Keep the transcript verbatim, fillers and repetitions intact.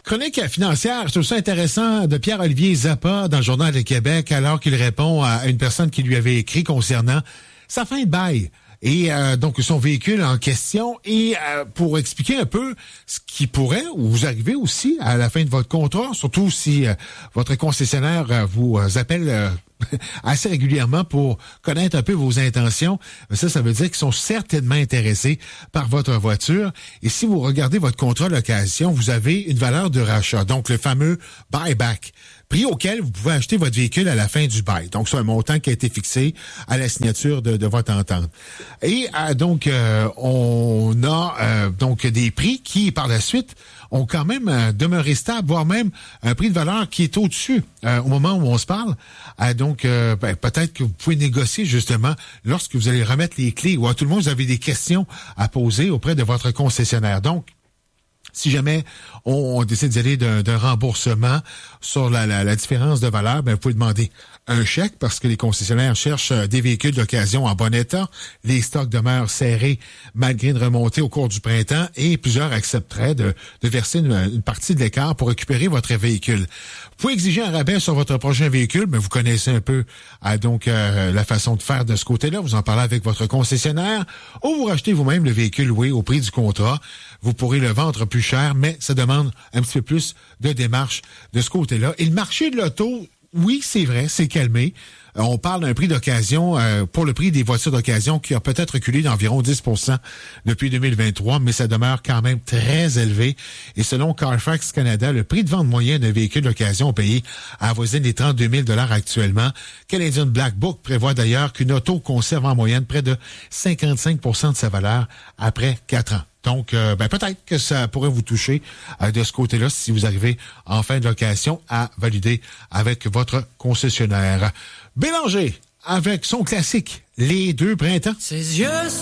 Chronique financière, je trouve ça intéressant, de Pierre-Olivier Zappa dans le Journal de Québec, alors qu'il répond à une personne qui lui avait écrit concernant sa fin de bail. Et euh, donc son véhicule en question, et euh, pour expliquer un peu ce qui pourrait ou vous arriver aussi à la fin de votre contrat, surtout si euh, votre concessionnaire euh, vous euh, appelle euh, assez régulièrement pour connaître un peu vos intentions. Ça, ça veut dire qu'ils sont certainement intéressés par votre voiture. Et si vous regardez votre contrat location, vous avez une valeur de rachat, donc le fameux buyback, prix auquel vous pouvez acheter votre véhicule à la fin du bail. Donc, c'est un montant qui a été fixé à la signature de, de votre entente. Et euh, donc, euh, on a euh, donc des prix qui, par la suite, ont quand même euh, demeuré stables, voire même un prix de valeur qui est au-dessus euh, au moment où on se parle. Euh, donc, euh, ben, peut-être que vous pouvez négocier justement lorsque vous allez remettre les clés ou à tout le monde, vous avez des questions à poser auprès de votre concessionnaire. Donc, si jamais on, on décide d'aller d'un, d'un remboursement sur la, la, la différence de valeur, ben vous pouvez demander un chèque parce que les concessionnaires cherchent des véhicules d'occasion en bon état. Les stocks demeurent serrés malgré une remontée au cours du printemps et plusieurs accepteraient de, de verser une, une partie de l'écart pour récupérer votre véhicule. Vous pouvez exiger un rabais sur votre prochain véhicule, mais vous connaissez un peu euh, donc euh, la façon de faire de ce côté-là. Vous en parlez avec votre concessionnaire ou vous rachetez vous-même le véhicule loué au prix du contrat. Vous pourrez le vendre plus cher, mais ça demande un petit peu plus de démarche de ce côté-là. Et le marché de l'auto, oui, c'est vrai, c'est calmé. Euh, on parle d'un prix d'occasion euh, pour le prix des voitures d'occasion qui a peut-être reculé d'environ dix pour cent depuis deux mille vingt-trois, mais ça demeure quand même très élevé. Et selon Carfax Canada, le prix de vente moyen d'un véhicule d'occasion au pays avoisine les trente-deux mille dollars actuellement. Canadian Black Book prévoit d'ailleurs qu'une auto conserve en moyenne près de cinquante-cinq pour cent de sa valeur après quatre ans. Donc, euh, ben peut-être que ça pourrait vous toucher euh, de ce côté-là si vous arrivez en fin de location à valider avec votre concessionnaire. Bélanger avec son classique, Les Deux Printemps. Ses yeux sont